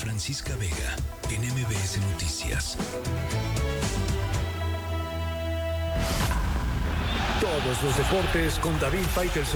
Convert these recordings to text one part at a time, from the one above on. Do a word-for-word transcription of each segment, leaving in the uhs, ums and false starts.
Francisca Vega, en M B S Noticias. Todos los deportes con David Faitelson.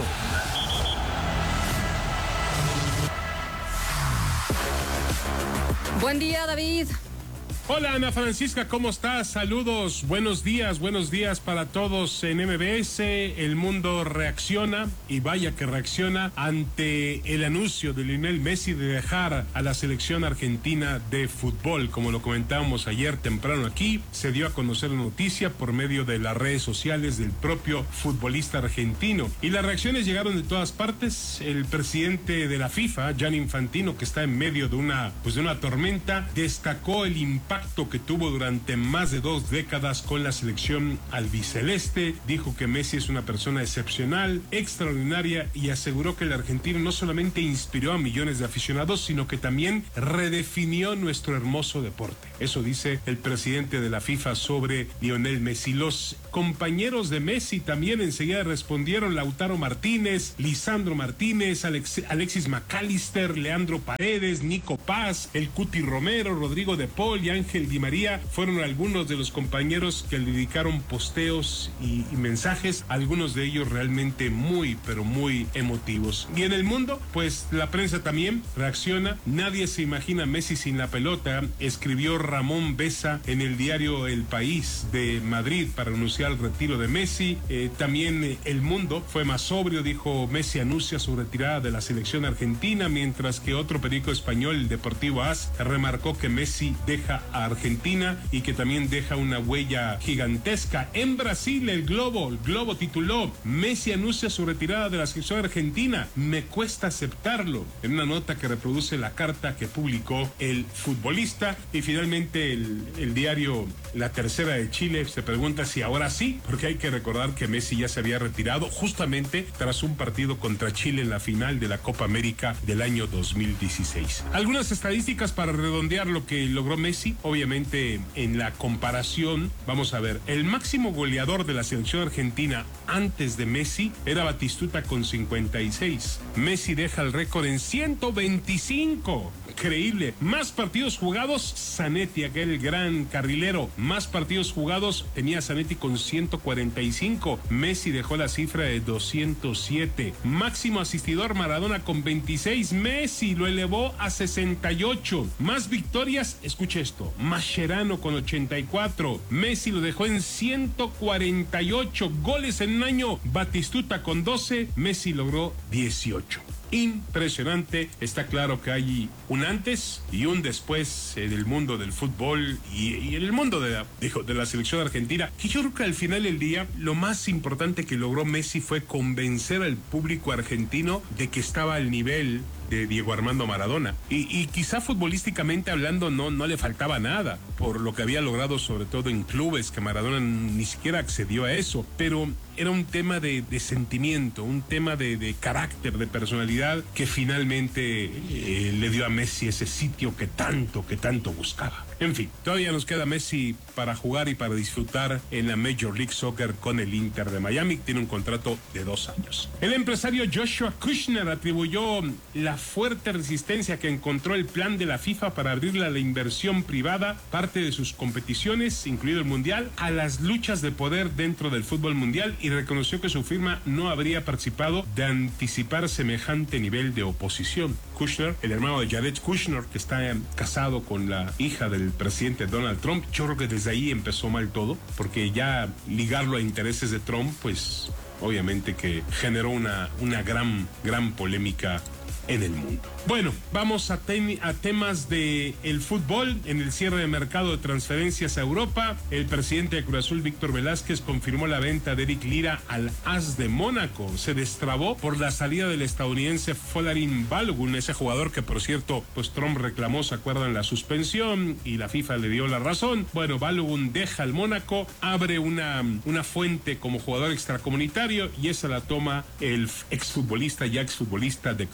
Buen día, David. Hola, Ana Francisca, ¿cómo estás? Saludos, buenos días, buenos días para todos en M B S. El mundo reacciona, y vaya que reacciona, ante el anuncio de Lionel Messi de dejar a la selección argentina de fútbol. Como lo comentábamos ayer temprano aquí, se dio a conocer la noticia por medio de las redes sociales del propio futbolista argentino. Y las reacciones llegaron de todas partes. El presidente de la FIFA, Gianni Infantino, que está en medio de una, pues de una tormenta, destacó el impacto que tuvo durante más de dos décadas con la selección albiceleste. Dijo que Messi es una persona excepcional, extraordinaria, y aseguró que el argentino no solamente inspiró a millones de aficionados, sino que también redefinió nuestro hermoso deporte. Eso dice el presidente de la FIFA sobre Lionel Messi. Los compañeros de Messi también enseguida respondieron: Lautaro Martínez, Lisandro Martínez, Alex, Alexis McAllister, Leandro Paredes, Nico Paz, el Cuti Romero, Rodrigo de Paul y Ángel Di María fueron algunos de los compañeros que le dedicaron posteos y, y mensajes, algunos de ellos realmente muy, pero muy emotivos. Y en el mundo, pues la prensa también reacciona. Nadie se imagina a Messi sin la pelota, escribió Ramón Besa en el diario El País de Madrid para anunciar el retiro de Messi. Eh, también eh, El Mundo fue más sobrio, dijo: Messi anuncia su retirada de la selección argentina, mientras que otro periódico español, el Deportivo AS, remarcó que Messi deja a Argentina y que también deja una huella gigantesca. En Brasil, el Globo, el Globo tituló: Messi anuncia su retirada de la selección argentina, me cuesta aceptarlo, en una nota que reproduce la carta que publicó el futbolista. Y finalmente el, el diario La Tercera de Chile se pregunta si ahora sí, porque hay que recordar que Messi ya se había retirado justamente tras un partido contra Chile en la final de la Copa América del año dos mil dieciséis. Algunas estadísticas para redondear lo que logró Messi. Obviamente, en la comparación, vamos a ver, el máximo goleador de la selección argentina antes de Messi era Batistuta con cincuenta y seis. Messi deja el récord en ciento veinticinco. Increíble. Más partidos jugados, Zanetti, aquel gran carrilero. Más partidos jugados tenía Zanetti con ciento cuarenta y cinco. Messi dejó la cifra de doscientos siete. Máximo asistidor, Maradona con veintiséis. Messi lo elevó a sesenta y ocho. Más victorias, escuche esto, Mascherano con ochenta y cuatro. Messi lo dejó en ciento cuarenta y ocho. Goles en un año, Batistuta con doce. Messi logró dieciocho. Impresionante. Está claro que hay un antes y un después en el mundo del fútbol y, y en el mundo de la, de, de la selección argentina, que yo creo que al final del día lo más importante que logró Messi fue convencer al público argentino de que estaba al nivel de Diego Armando Maradona, y, y quizá futbolísticamente hablando no, no le faltaba nada por lo que había logrado, sobre todo en clubes, que Maradona ni siquiera accedió a eso, pero era un tema de, de sentimiento, un tema de, de carácter, de personalidad, que finalmente eh, le dio a Messi ese sitio que tanto, que tanto buscaba. En fin, todavía nos queda Messi para jugar y para disfrutar en la Major League Soccer con el Inter de Miami. Tiene un contrato de dos años. El empresario Joshua Kushner atribuyó la fuerte resistencia que encontró el plan de la FIFA para abrirle a la inversión privada parte de sus competiciones, incluido el Mundial, a las luchas de poder dentro del fútbol mundial, y reconoció que su firma no habría participado de anticipar semejante nivel de oposición. Kushner, el hermano de Jared Kushner, que está casado con la hija del presidente Donald Trump, yo creo que desde ahí empezó mal todo, porque ya ligarlo a intereses de Trump, pues obviamente que generó una, una gran, gran polémica en el mundo. Bueno, vamos a, ten, a temas de el fútbol. En el cierre de mercado de transferencias a Europa, el presidente de Cruz Azul, Víctor Velázquez, confirmó la venta de Eric Lira al A S de Mónaco. Se destrabó por la salida del estadounidense Folarin Balogun, ese jugador que, por cierto, pues Trump reclamó, ¿se acuerdan?, la suspensión, y la FIFA le dio la razón. Bueno, Balogun deja el Mónaco, abre una, una fuente como jugador extracomunitario, y esa la toma el exfutbolista, ya exfutbolista de Cruz Azul,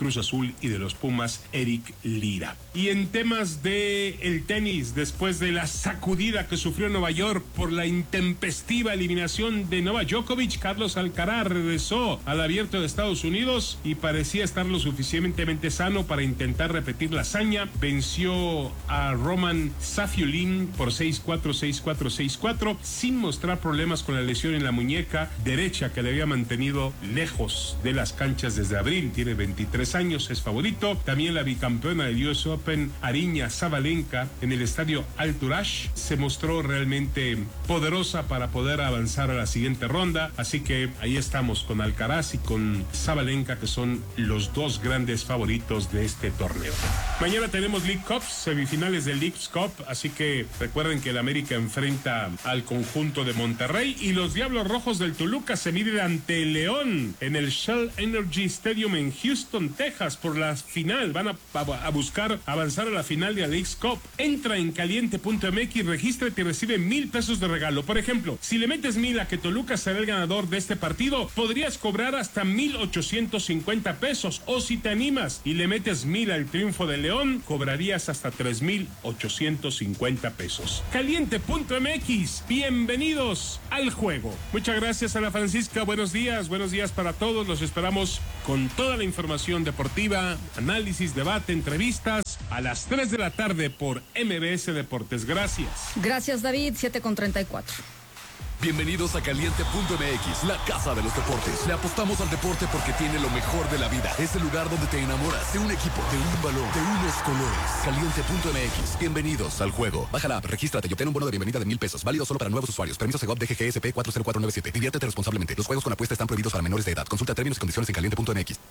Azul y de los Pumas, Eric Lira. Y en temas de el tenis, después de la sacudida que sufrió Nueva York por la intempestiva eliminación de Novak Djokovic, Carlos Alcaraz regresó al Abierto de Estados Unidos y parecía estar lo suficientemente sano para intentar repetir la hazaña. Venció a Roman Safiullin por seis cuatro, seis cuatro, seis cuatro, sin mostrar problemas con la lesión en la muñeca derecha que le había mantenido lejos de las canchas desde abril. Tiene veintitrés años, es favorito. También la bicampeona del U S Open, Aryna Sabalenka, en el estadio Al-Turash, se mostró realmente poderosa para poder avanzar a la siguiente ronda. Así que ahí estamos con Alcaraz y con Sabalenka, que son los dos grandes favoritos de este torneo. Mañana tenemos League Cup, semifinales del League Cup, así que recuerden que el América enfrenta al conjunto de Monterrey y los Diablos Rojos del Toluca se miden ante el León en el Shell Energy Stadium en Houston, Texas, por la final. Van a, a, a buscar avanzar a la final de la League Cup. Entra en caliente punto m x, regístrate y recibe mil pesos de regalo. Por ejemplo, si le metes mil a que Toluca será el ganador de este partido, podrías cobrar hasta mil ochocientos cincuenta pesos. O si te animas y le metes mil al triunfo de León, cobrarías hasta tres mil ochocientos cincuenta pesos. Caliente punto m x, bienvenidos al juego. Muchas gracias, Ana Francisca. Buenos días, buenos días para todos. Los esperamos con toda la información deportiva, análisis, debate, entrevistas a las tres de la tarde por M B S Deportes. Gracias. Gracias, David. siete con treinta y cuatro. Bienvenidos a Caliente punto m x, la casa de los deportes. Le apostamos al deporte porque tiene lo mejor de la vida. Es el lugar donde te enamoras de un equipo, de un balón, de unos colores. Caliente punto m x. Bienvenidos al juego. Baja la app, regístrate y obtén un bono de bienvenida de mil pesos. Válido solo para nuevos usuarios. Permiso Segov D G G S P cuatro cero cuatro nueve siete. Diviértete responsablemente. Los juegos con apuesta están prohibidos para menores de edad. Consulta términos y condiciones en caliente punto m x.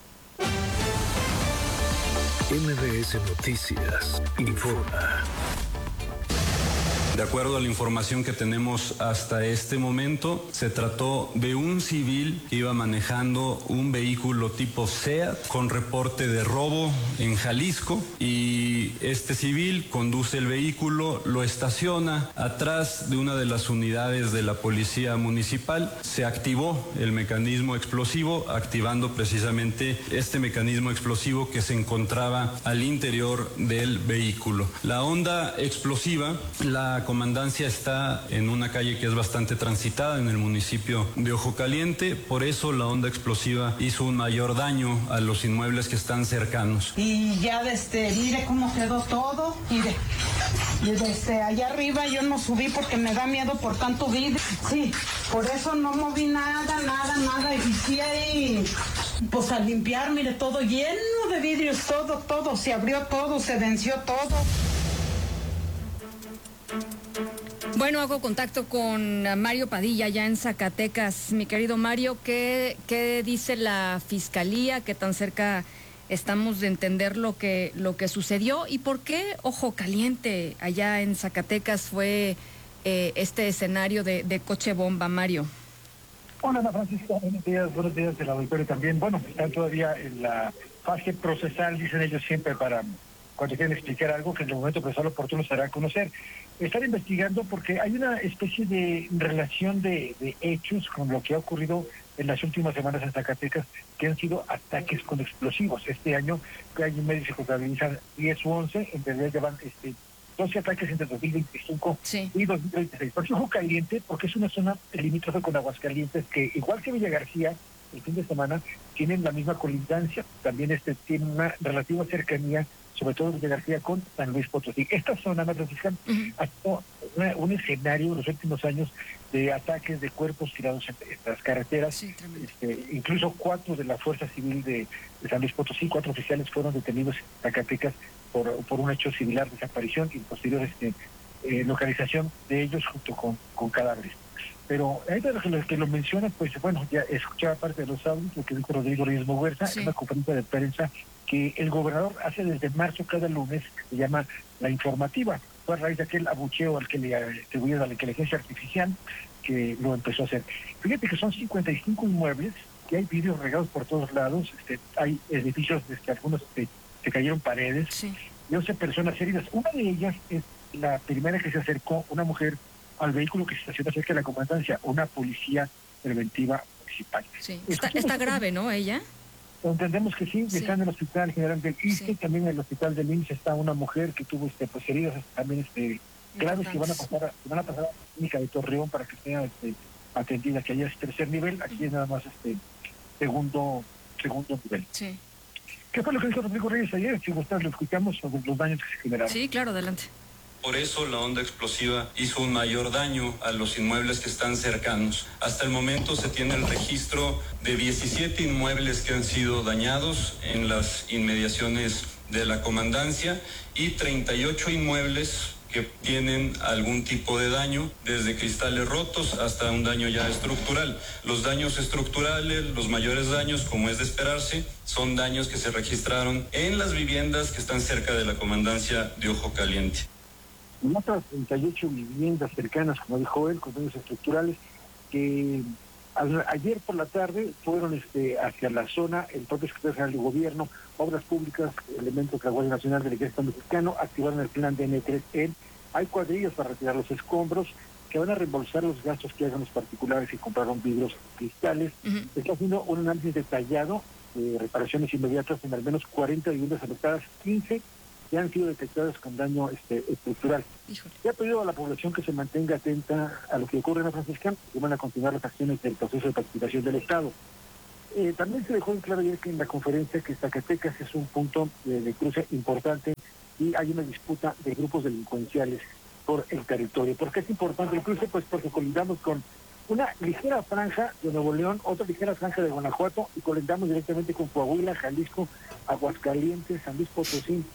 M B S Noticias informa. De acuerdo a la información que tenemos hasta este momento, se trató de un civil que iba manejando un vehículo tipo SEAT con reporte de robo en Jalisco, y este civil conduce el vehículo, lo estaciona atrás de una de las unidades de la policía municipal. Se activó el mecanismo explosivo, activando precisamente este mecanismo explosivo que se encontraba al interior del vehículo. La onda explosiva, la comandancia está en una calle que es bastante transitada en el municipio de Ojo Caliente, por eso la onda explosiva hizo un mayor daño a los inmuebles que están cercanos. Y ya desde, mire cómo quedó todo, mire, y desde allá arriba yo no subí porque me da miedo por tanto vidrio, sí, por eso no moví nada, nada, nada, y sí ahí, pues al limpiar, mire, todo lleno de vidrios, todo, todo, se abrió todo, se venció todo. Bueno, hago contacto con Mario Padilla ya en Zacatecas. Mi querido Mario, ¿qué, qué dice la Fiscalía? ¿Qué tan cerca estamos de entender lo que, lo que sucedió? ¿Y por qué Ojo Caliente allá en Zacatecas fue eh, este escenario de, de coche bomba, Mario? Hola, Ana Francisca, buenos días, buenos días de la auditorio también. Bueno, están todavía en la fase procesal, dicen ellos siempre, para cuando quieren explicar algo que en el momento procesal oportuno se hará a conocer. Están investigando porque hay una especie de relación de, de hechos con lo que ha ocurrido en las últimas semanas en Zacatecas, que han sido ataques con explosivos. Este año, que hay un medio se contabilizan diez u once, en realidad llevan este, doce ataques entre dos mil veinticinco sí. y dos mil veintiséis. Por eso Ojo Caliente, porque es una zona limítrofe con Aguascalientes, que igual que Villa García, el fin de semana, tienen la misma colindancia, también este tiene una relativa cercanía, sobre todo Villa García con San Luis Potosí. Esta zona, Ana Francisca, uh-huh. ha sido una, un escenario en los últimos años de ataques de cuerpos tirados en, en las carreteras. Sí, este, incluso cuatro de la Fuerza Civil de, de San Luis Potosí, cuatro oficiales fueron detenidos en Zacatecas por, por un hecho similar, desaparición y posterior este, eh, localización de ellos junto con, con cadáveres. Pero ahí de los que, los que lo mencionan, pues bueno, ya escuchaba parte de los audios, lo que dijo Rodrigo Reyes Moguerza, sí. en una conferencia de prensa que el gobernador hace desde marzo cada lunes, que se llama La Informativa. Fue a raíz de aquel abucheo al que le atribuyeron a la inteligencia artificial, que lo empezó a hacer. Fíjate que son cincuenta y cinco inmuebles, que hay vidrios regados por todos lados, este, hay edificios, desde algunos este, se cayeron paredes, sí. y once personas heridas. Una de ellas es la primera que se acercó, una mujer, al vehículo que se estaciona cerca de la comandancia, una policía preventiva municipal. Sí. Está, está grave, ¿no, ella? Entendemos que sí, Sí. están en el Hospital General del Iste, Sí. también en el Hospital del I M S S está una mujer que tuvo este, pues, heridas también este, graves que van a pasar a, que van a pasar a la clínica de Torreón para que sea este, atendida, que allá es tercer nivel, aquí es nada más este segundo segundo nivel. Sí. ¿Qué fue lo que dijo Rodrigo Reyes ayer? Si gustas lo escuchamos sobre los daños que se generaron. Sí, claro, adelante. Por eso la onda explosiva hizo un mayor daño a los inmuebles que están cercanos. Hasta el momento se tiene el registro de diecisiete inmuebles que han sido dañados en las inmediaciones de la comandancia y treinta y ocho inmuebles que tienen algún tipo de daño, desde cristales rotos hasta un daño ya estructural. Los daños estructurales, los mayores daños, como es de esperarse, son daños que se registraron en las viviendas que están cerca de la comandancia de Ojo Caliente. En otras treinta y ocho viviendas cercanas, como dijo él, con daños estructurales, que al, ayer por la tarde fueron este, hacia la zona, el propio secretario general de Gobierno, Obras Públicas, elementos de la Guardia Nacional del Ejército Mexicano, activaron el plan de N tres N. Hay cuadrillas para retirar los escombros, que van a reembolsar los gastos que hagan los particulares y compraron vidrios cristales. Uh-huh. Está haciendo un análisis detallado de reparaciones inmediatas en al menos cuarenta viviendas afectadas, quince que han sido detectadas con daño este, estructural. Híjole. Se ha pedido a la población que se mantenga atenta a lo que ocurre en la Franciscana, que van a continuar las acciones del proceso de participación del Estado. Eh, también se dejó en claro ayer que en la conferencia que Zacatecas es un punto de, de cruce importante y hay una disputa de grupos delincuenciales por el territorio. ¿Por qué es importante el cruce? Pues porque colindamos con una ligera franja de Nuevo León, otra ligera franja de Guanajuato y colindamos directamente con Coahuila, Jalisco, Aguascalientes, San Luis Potosí.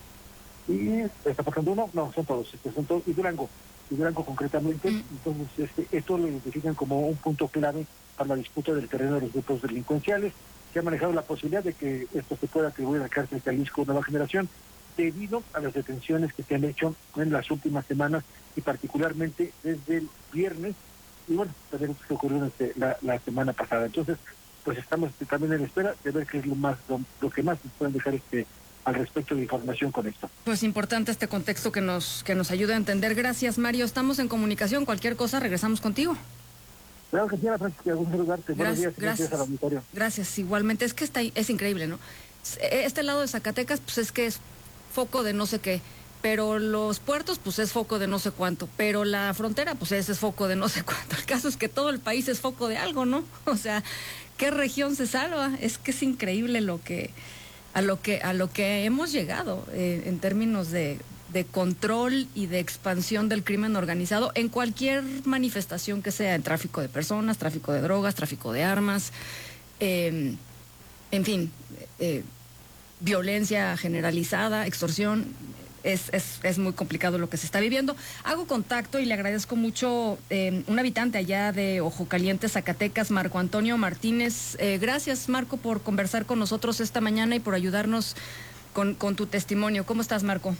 Y está pasando uno, no, son todos, este, son todos, y Durango, y Durango concretamente, mm. entonces este, esto lo identifican como un punto clave para la disputa del terreno de los grupos delincuenciales. Se ha manejado la posibilidad de que esto se pueda atribuir a la cárcel Jalisco Nueva Generación, debido a las detenciones que se han hecho en las últimas semanas y particularmente desde el viernes, y bueno, también lo que ocurrió este, la, la semana pasada. Entonces, pues estamos también en espera de ver qué es lo más, lo, lo que más nos pueden dejar este al respecto de información con esto. Pues importante este contexto que nos que nos ayude a entender. Gracias, Mario. Estamos en comunicación. Cualquier cosa, regresamos contigo. Claro que sí, Francisca, algún saludarte. Buenos días, gracias al auditorio. Gracias, igualmente. Es que está, es increíble, ¿no? Este lado de Zacatecas, pues es que es foco de no sé qué, pero los puertos, pues es foco de no sé cuánto, pero la frontera, pues ese es foco de no sé cuánto. El caso es que todo el país es foco de algo, ¿no? O sea, ¿qué región se salva? Es que es increíble lo que... a lo que a lo que hemos llegado eh, en términos de, de control y de expansión del crimen organizado en cualquier manifestación que sea, en tráfico de personas, tráfico de drogas, tráfico de armas, eh, en fin, eh, violencia generalizada, extorsión. Es, es, es muy complicado lo que se está viviendo. Hago contacto y le agradezco mucho eh, un habitante allá de Ojo Caliente, Zacatecas, Marco Antonio Martínez. Eh, gracias, Marco, por conversar con nosotros esta mañana y por ayudarnos con, con tu testimonio. ¿Cómo estás, Marco?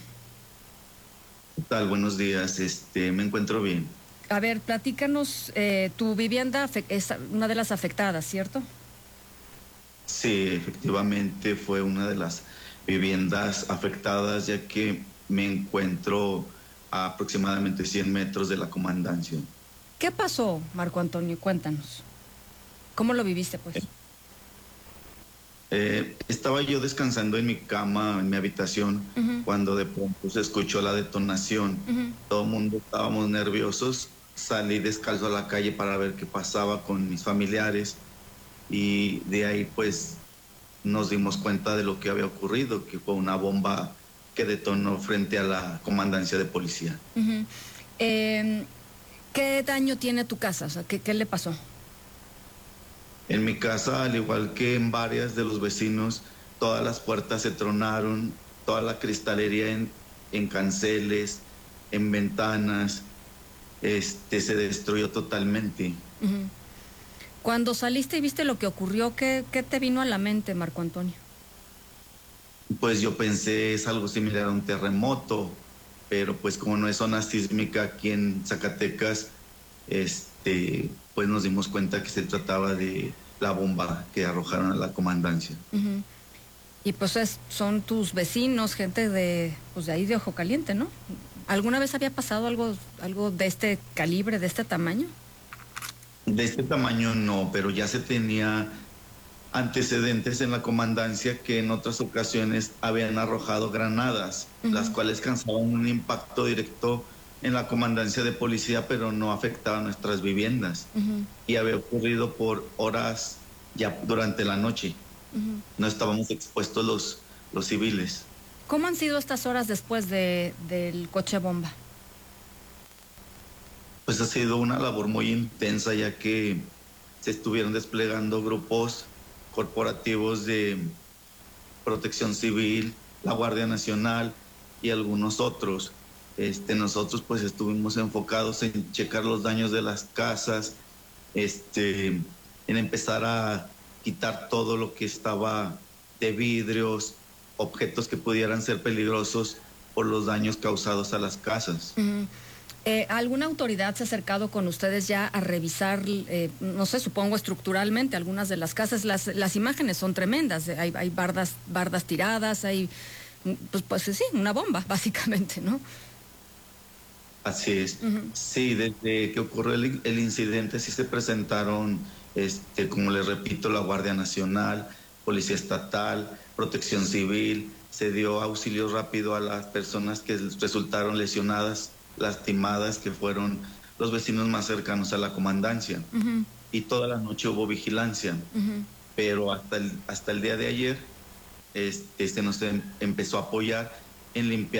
¿Qué tal? Buenos días. Este, me encuentro bien. A ver, platícanos, eh, tu vivienda es una de las afectadas, ¿cierto? Sí, efectivamente fue una de las viviendas afectadas, ya que me encuentro a aproximadamente cien metros de la comandancia. ¿Qué pasó, Marco Antonio? Cuéntanos. ¿Cómo lo viviste, pues? Eh, estaba yo descansando en mi cama, en mi habitación, uh-huh. cuando de pronto se escuchó la detonación. Uh-huh. Todo el mundo estábamos nerviosos. Salí descalzo a la calle para ver qué pasaba con mis familiares y de ahí pues nos dimos cuenta de lo que había ocurrido, que fue una bomba que detonó frente a la comandancia de policía. Uh-huh. eh, ¿Qué daño tiene tu casa? O sea, ¿qué, qué le pasó? En mi casa, al igual que en varias de los vecinos, todas las puertas se tronaron, toda la cristalería en, en canceles, en ventanas, este, se destruyó totalmente. Uh-huh. Cuando saliste y viste lo que ocurrió, ¿qué, qué te vino a la mente, Marco Antonio? Pues yo pensé, es algo similar a un terremoto, pero pues como no es zona sísmica aquí en Zacatecas, este, pues nos dimos cuenta que se trataba de la bomba que arrojaron a la comandancia. Uh-huh. Y pues es, son tus vecinos, gente de, pues de ahí de Ojo Caliente, ¿no? ¿Alguna vez había pasado algo, algo de este calibre, de este tamaño? De este tamaño no, pero ya se tenía antecedentes en la comandancia que en otras ocasiones habían arrojado granadas, uh-huh. las cuales causaban un impacto directo en la comandancia de policía, pero no afectaban nuestras viviendas. Uh-huh. Y había ocurrido por horas ya durante la noche. Uh-huh. No estábamos expuestos los, los civiles. ¿Cómo han sido estas horas después de, del coche bomba? Pues ha sido una labor muy intensa, ya que se estuvieron desplegando grupos corporativos de Protección Civil, la Guardia Nacional y algunos otros. Este, nosotros pues estuvimos enfocados en checar los daños de las casas, este, en empezar a quitar todo lo que estaba de vidrios, objetos que pudieran ser peligrosos por los daños causados a las casas. Uh-huh. Eh, ¿Alguna autoridad se ha acercado con ustedes ya a revisar, eh, no sé, supongo estructuralmente algunas de las casas? Las, las imágenes son tremendas, hay, hay bardas, bardas tiradas, hay, pues, pues sí, una bomba, básicamente, ¿no? Así es. Uh-huh. Sí, desde que ocurrió el, el incidente sí se presentaron, este, como les repito, la Guardia Nacional, Policía Estatal, Protección Civil, se dio auxilio rápido a las personas que resultaron lesionadas, lastimadas, que fueron los vecinos más cercanos a la comandancia. Uh-huh. Y toda la noche hubo vigilancia. Uh-huh. Pero hasta el, hasta el día de ayer este, se nos em, empezó a apoyar en limpiar